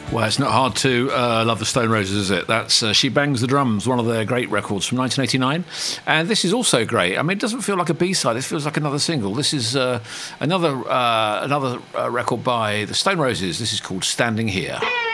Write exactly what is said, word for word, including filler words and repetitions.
Well, it's not hard to uh, love the Stone Roses, is it? That's uh, She Bangs the Drums, one of their great records from nineteen eighty-nine. And this is also great. I mean, it doesn't feel like a B-side. It feels like another single. This is uh, another, uh, another uh, record by the Stone Roses. This is called Standing Here.